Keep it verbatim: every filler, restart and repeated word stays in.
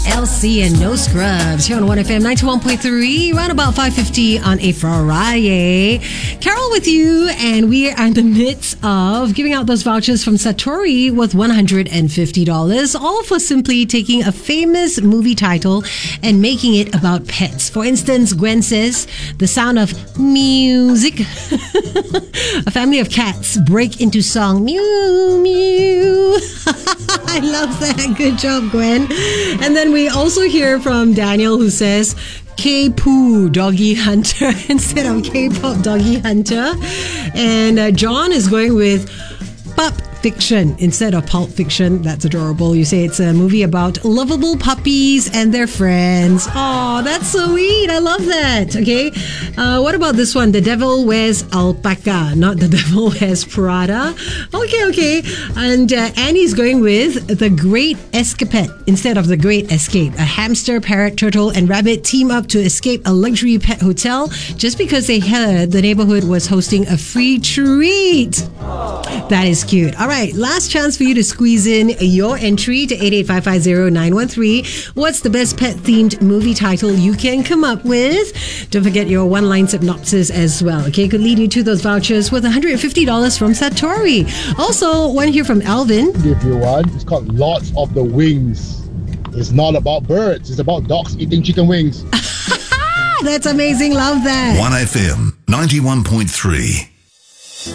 L C and No Scrubs here on one F M ninety-one point three, around about five fifty on a Friday. Carol with you, and we are in the midst of giving out those vouchers from Satori with one hundred fifty dollars, all for simply taking a famous movie title and making it about pets. For instance, Gwen says, The Sound of Music. A family of cats break into song, mew, mew. I love that. Good job, Gwen. And then we also hear from Daniel, who says K-Poo Doggy Hunter instead of K-Pop Doggy Hunter. And uh, John is going with Pup Fiction instead of Pulp Fiction. That's adorable. You say it's a movie about lovable puppies and their friends. Oh, that's so sweet. I love that. Okay. Uh, what about this one? The Devil Wears Alpaca, not The Devil Wears Prada. Okay, okay. And uh, Annie's going with The Great Escapade instead of The Great Escape. A hamster, parrot, turtle, and rabbit team up to escape a luxury pet hotel just because they heard the neighborhood was hosting a free treat. That is cute. All right, last chance for you to squeeze in your entry to eight eight five five zero nine one three. What's the best pet-themed movie title you can come up with? Don't forget your one-line synopsis as well. Okay, could lead you to those vouchers with one hundred fifty dollars from Satori. Also, one here from Alvin. Give you one. It's called Lords of the Wings. It's not about birds. It's about dogs eating chicken wings. That's amazing. Love that. one F M ninety-one point three.